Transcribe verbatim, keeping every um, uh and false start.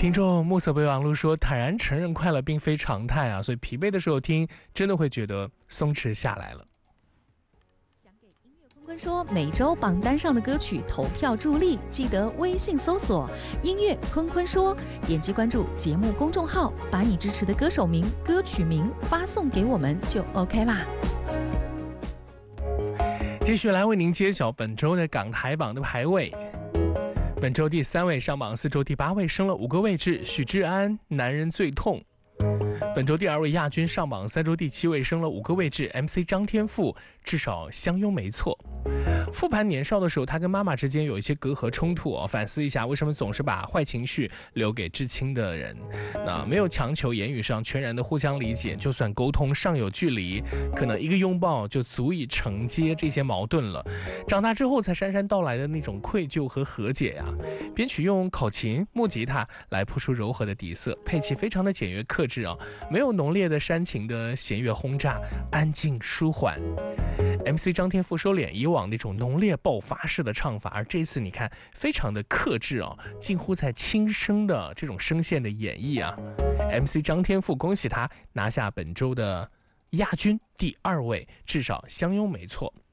听众暮色备忘录说，坦然承认快乐并非常态啊，所以疲惫的时候听，真的会觉得松弛下来了。 想给音乐坤坤说每周榜单上的歌曲投票助力，记得微信搜索音乐坤坤说，点击关注节目公众号，把你支持的歌手名、歌曲名发送给我们就 OK 啦。 继续来为您揭晓本周的港台榜的排位。本周第三位上榜，四周第八位升了五个位置，许志安《男人最痛》。本周第二位亚军上榜，三周第七位升了五个位置 ，M C 张天赋至少相拥没错。复盘年少的时候，他跟妈妈之间有一些隔阂冲突哦，反思一下为什么总是把坏情绪留给至亲的人。那没有强求言语上全然的互相理解，就算沟通尚有距离，可能一个拥抱就足以承接这些矛盾了。长大之后才姗姗到来的那种愧疚和和解呀、啊。编曲用口琴、木吉他来铺出柔和的底色，配器非常的简约克制啊，没有浓烈的煽情的弦乐轰炸，安静舒缓。M C 张天赋收敛以往那种浓烈爆发式的唱法，而这次你看非常的克制啊，近乎在轻声的这种声线的演绎啊。M C 张天赋，恭喜他拿下本周的亚军第二位，至少相拥没错。